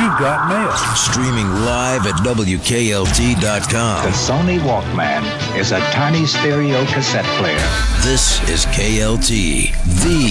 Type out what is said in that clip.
you've got mail. Streaming live at WKLT.com. The Sony Walkman is a tiny stereo cassette player. This is KLT, the